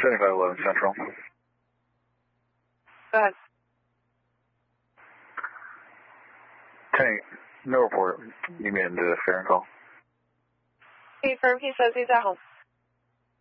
7511 Central. Go ahead. Tank, no report. You made the fairing call. Confirm he says he's at home.